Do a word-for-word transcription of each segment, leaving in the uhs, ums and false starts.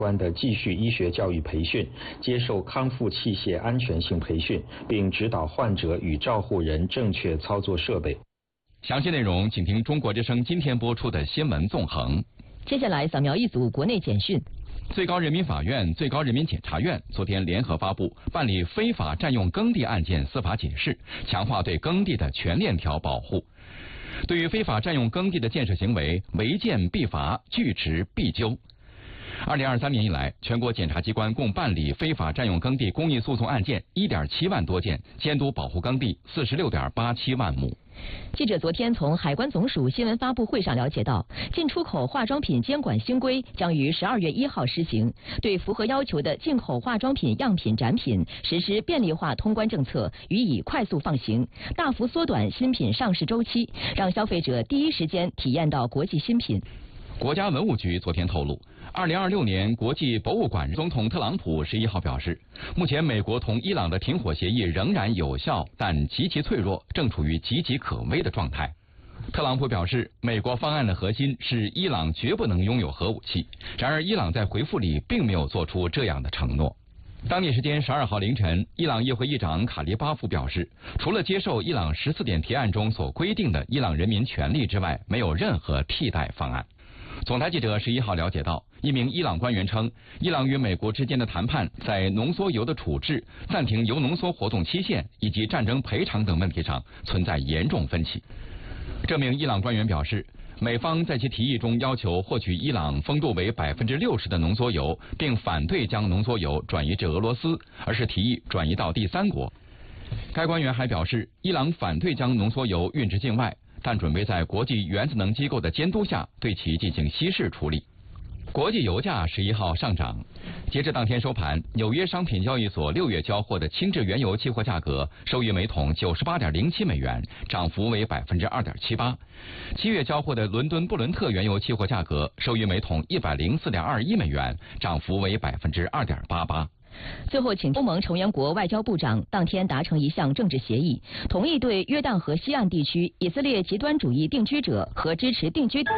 关的继续医学教育培训，接受康复器械安全性培训，并指导患者与照护人正确操作设备。 详细内容，请听中国之声今天播出的新闻纵横。 接下来扫描一组国内简讯。 最高人民法院、最高人民检察院昨天联合发布办理非法占用耕地案件司法解释，强化对耕地的全链条保护。对于非法占用耕地的建设行为，违建必罚，拒执必究。二零二三年以来，全国检察机关共办理非法占用耕地公益诉讼案件一点七万多件，监督保护耕地四十六点八七万亩。 记者昨天从海关总署新闻发布会上了解到，进出口化妆品监管新规将于十二月一号施行，对符合要求的进口化妆品样品展品实施便利化通关政策，予以快速放行，大幅缩短新品上市周期，让消费者第一时间体验到国际新品。 国家文物局昨天透露，二零二六年国际博物馆日，总统特朗普十一号表示，目前美国同伊朗的停火协议仍然有效，但极其脆弱，正处于岌岌可危的状态。特朗普表示，美国方案的核心是伊朗绝不能拥有核武器，然而伊朗在回复里并没有做出这样的承诺。当地时间十二号凌晨，伊朗议会议长卡利巴夫表示，除了接受伊朗十四点提案中所规定的伊朗人民权利之外，没有任何替代方案。总台记者十一号了解到，一名伊朗官员称，伊朗与美国之间的谈判在浓缩铀的处置、暂停铀浓缩活动期限以及战争赔偿等问题上存在严重分歧。这名伊朗官员表示，美方在其提议中要求获取伊朗风度为百分之六十的浓缩铀，并反对将浓缩铀转移至俄罗斯，而是提议转移到第三国。该官员还表示，伊朗反对将浓缩铀运至境外，但准备在国际原子能机构的监督下对其进行稀释处理。国际油价十一号上涨，截至当天收盘，纽约商品交易所六月交货的轻质原油期货价格收于每桶九十八点零七美元，涨幅为百分之二点七八。七月交货的伦敦布伦特原油期货价格收于每桶一百零四点二一美元，涨幅为百分之二点八八。 最后，请欧盟成员国外交部长当天达成一项政治协议，同意对约旦河西岸地区以色列极端主义定居者和支持定居。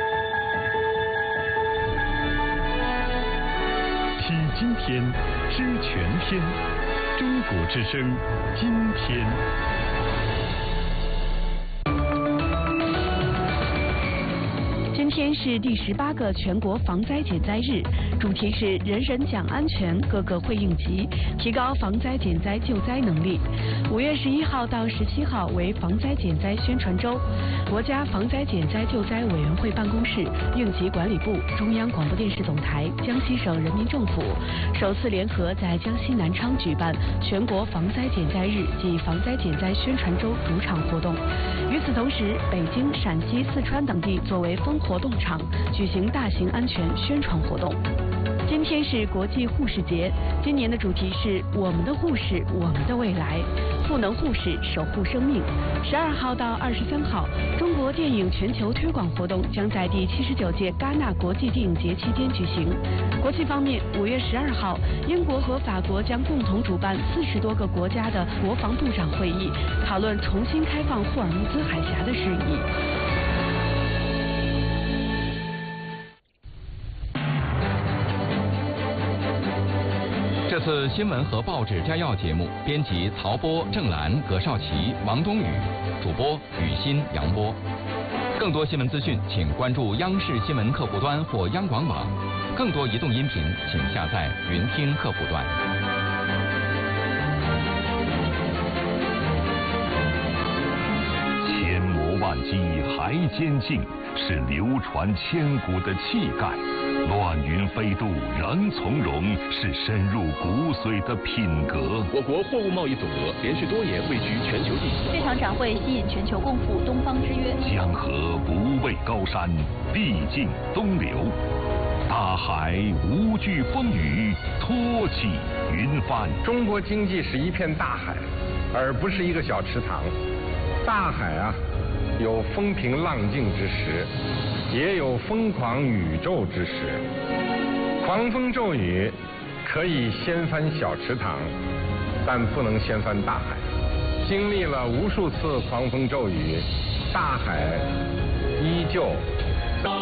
听今天，知全天，中国之声，今天。 今天是第十八个全国防灾减灾日，主题是人人讲安全，个个会应急，提高防灾减灾救灾能力。五月十一号到十七号为防灾减灾宣传周，国家防灾减灾救灾委员会办公室、应急管理部、中央广播电视总台、江西省人民政府首次联合在江西南昌举办全国防灾减灾日暨防灾减灾宣传周主场活动。与此同时，北京、陕西、四川等地作为风活动场举行大型安全宣传活动。今天是国际护士节，今年的主题是我们的护士，我们的未来，赋能护士，守护生命。十二号到二十三号，中国电影全球推广活动将在第七十九届戛纳国际电影节期间举行。国际方面，五月十二号，英国和法国将共同主办四十多个国家的国防部长会议，讨论重新开放霍尔木兹海峡的事宜。 这次新闻和报纸摘要节目，编辑曹波、郑兰、葛少奇、王冬雨，主播雨欣、杨波。更多新闻资讯，请关注央视新闻客户端或央广网。更多移动音频，请下载云听客户端。 千磨万击还坚劲，是流传千古的气概。乱云飞渡仍从容，是深入骨髓的品格。 我国货物贸易总额连续多年位居全球第一。 这场展会吸引全球共赴东方之约。 江河不畏高山，必尽东流。大海无惧风雨，托起云帆。 中国经济是一片大海，而不是一个小池塘。大海啊，有风平浪静之时，也有疯狂宇宙之时。狂风骤雨可以掀翻小池塘，但不能掀翻大海。经历了无数次狂风骤雨，大海依旧